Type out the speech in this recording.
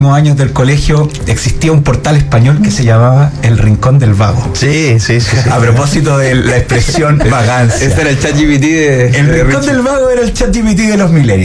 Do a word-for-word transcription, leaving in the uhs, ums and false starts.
años del colegio existía un portal español que se llamaba El Rincón del Vago. Sí, sí, sí. A propósito de la expresión vagancia. Este era el ChatGPT de... El de Rincón Richie. del Vago era el ChatGPT de los millennials.